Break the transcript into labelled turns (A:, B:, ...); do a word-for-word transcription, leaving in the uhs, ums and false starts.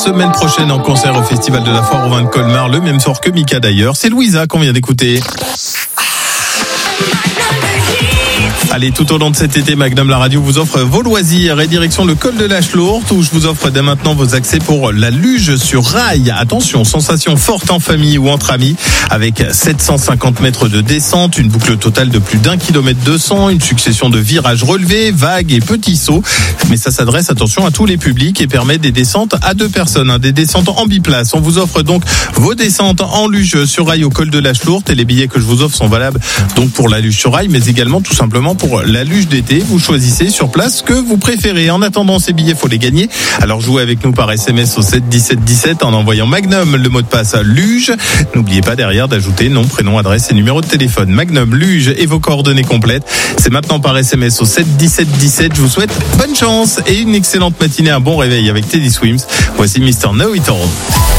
A: Semaine prochaine en concert au Festival de la Foire au Vin de Colmar, le même soir que Mika d'ailleurs. C'est Louisa qu'on vient d'écouter. Allez, tout au long de cet été, Magnum la radio vous offre vos loisirs et direction le col de l'Âche Lourde où je vous offre dès maintenant vos accès pour la luge sur rail. Attention, sensation forte en famille ou entre amis avec sept cent cinquante mètres de descente, une boucle totale de plus d'un kilomètre deux cents, une succession de virages relevés, vagues et petits sauts. Mais ça s'adresse, attention, à tous les publics et permet des descentes à deux personnes, hein, des descentes en biplace. On vous offre donc vos descentes en luge sur rail au col de l'Âche Lourde et les billets que je vous offre sont valables donc pour la luge sur rail mais également tout simplement pour la luge d'été. Vous choisissez sur place ce que vous préférez. En attendant, ces billets, faut les gagner. Alors jouez avec nous par S M S au sept dix-sept dix-sept en envoyant Magnum le mot de passe à luge. N'oubliez pas derrière d'ajouter nom, prénom, adresse et numéro de téléphone. Magnum, luge et vos coordonnées complètes. C'est maintenant par S M S au sept dix-sept dix-sept. Je vous souhaite bonne chance et une excellente matinée, un bon réveil avec Teddy Swims. Voici mister Know It All.